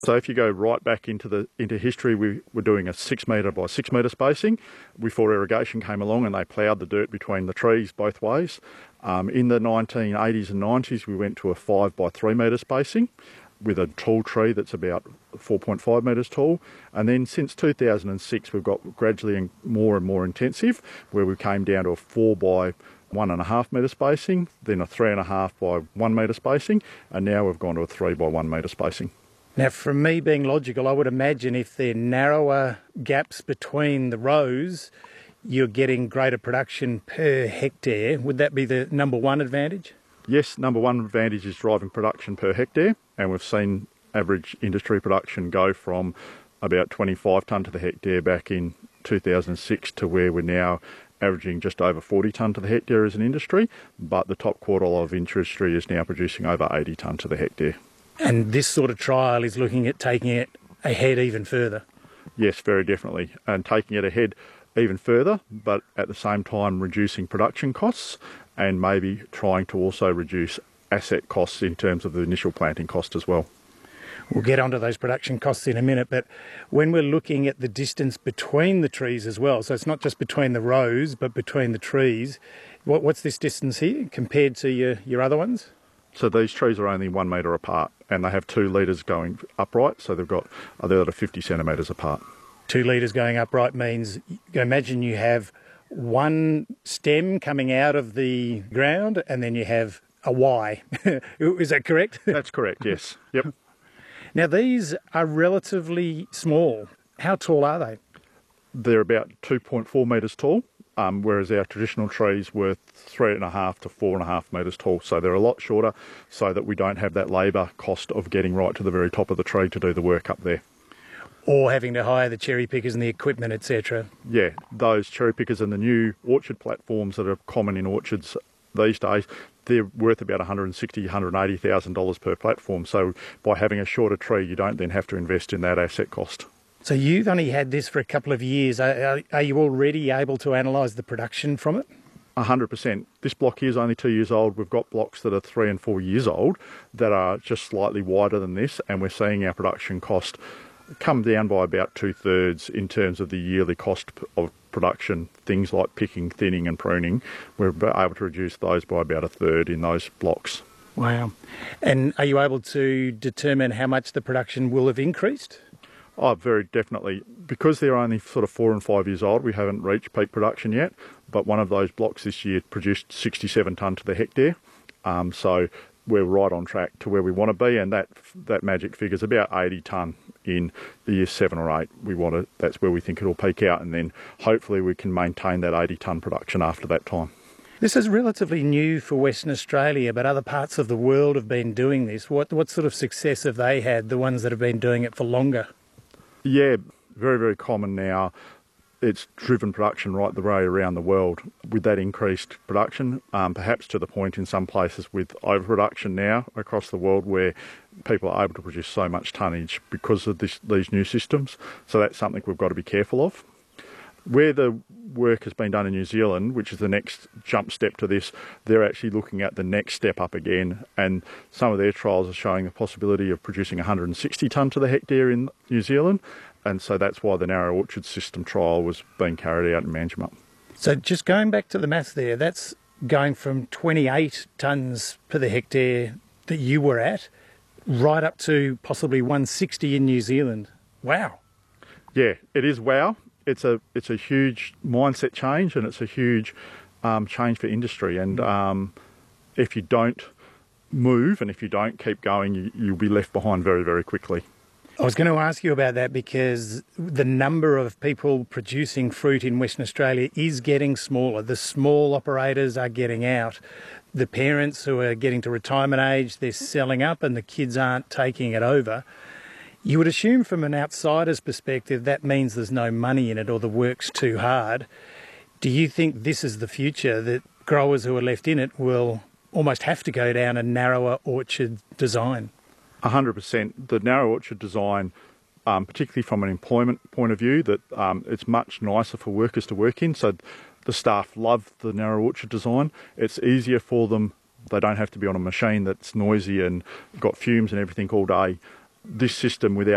So if you go right back into history, we were doing a 6 metre by 6 metre spacing before irrigation came along, and they ploughed the dirt between the trees both ways. In the 1980s and 90s, we went to a 5 by 3 metre spacing with a tall tree that's about 4.5 metres tall. And then since 2006, we've got gradually and more intensive, where we came down to a 4 by 1.5 metre spacing, then a 3.5 by 1 metre spacing, and now we've gone to a 3 by 1 metre spacing. Now, from me being logical, I would imagine if there are narrower gaps between the rows, you're getting greater production per hectare. Would that be the number one advantage? Yes, number one advantage is driving production per hectare, and we've seen average industry production go from about 25 tonne to the hectare back in 2006 to where we're now averaging just over 40 tonne to the hectare as an industry, but the top quartile of industry is now producing over 80 tonne to the hectare. And this sort of trial is looking at taking it ahead even further? Yes, very definitely, and taking it ahead even further, but at the same time reducing production costs and maybe trying to also reduce asset costs in terms of the initial planting cost as well. We'll get onto those production costs in a minute, but when we're looking at the distance between the trees as well, so it's not just between the rows but between the trees, what's this distance here compared to your other ones? So these trees are only 1 metre apart, and they have 2 leaders going upright, so they're 50 centimetres apart. 2 leaders going upright means, imagine you have one stem coming out of the ground and then you have a Y. Is that correct? That's correct, yes. Yep. Now these are relatively small. How tall are they? They're about 2.4 metres tall, whereas our traditional trees were 3.5 to 4.5 metres tall. So they're a lot shorter, so that we don't have that labour cost of getting right to the very top of the tree to do the work up there. Or having to hire the cherry pickers and the equipment, etc. Yeah, those cherry pickers and the new orchard platforms that are common in orchards these days, they're worth about $160,000, $180,000 per platform. So by having a shorter tree, you don't then have to invest in that asset cost. So you've only had this for a couple of years. Are you already able to analyse the production from it? 100%. This block here is only 2 years old. We've got blocks that are 3 and 4 years old that are just slightly wider than this, and we're seeing our production cost come down by about 2/3 in terms of the yearly cost of production. Things like picking, thinning and pruning, we're able to reduce those by about 1/3 in those blocks. Wow. And are you able to determine how much the production will have increased? Oh, very definitely. Because they're only sort of 4 and 5 years old, we haven't reached peak production yet, but one of those blocks this year produced 67 tonne to the hectare. So we're right on track to where we want to be, and that magic figure is about 80 tonne in the year 7 or 8. That's where we think it'll peak out, and then hopefully we can maintain that 80 tonne production after that time. This is relatively new for Western Australia, but other parts of the world have been doing this. What sort of success have they had, the ones that have been doing it for longer? Yeah, very, very common now. It's driven production right the way around the world with that increased production, perhaps to the point in some places with overproduction now across the world where people are able to produce so much tonnage because of these new systems. So that's something we've got to be careful of. Where the work has been done in New Zealand, which is the next jump step to this, they're actually looking at the next step up again, and some of their trials are showing the possibility of producing 160 tonne to the hectare in New Zealand, and so that's why the narrow orchard system trial was being carried out in Manjimup. So just going back to the maths there, that's going from 28 tonnes per the hectare that you were at, right up to possibly 160 in New Zealand. Wow. Yeah, it is wow. It's a huge mindset change, and it's a huge change for industry. And if you don't move and if you don't keep going, you'll be left behind very, very quickly. I was going to ask you about that because the number of people producing fruit in Western Australia is getting smaller. The small operators are getting out. The parents who are getting to retirement age, they're selling up, and the kids aren't taking it over. You would assume from an outsider's perspective that means there's no money in it or the work's too hard. Do you think this is the future, that growers who are left in it will almost have to go down a narrower orchard design? 100%. The narrow orchard design, particularly from an employment point of view, that it's much nicer for workers to work in. So the staff love the narrow orchard design. It's easier for them. They don't have to be on a machine that's noisy and got fumes and everything all day. This system without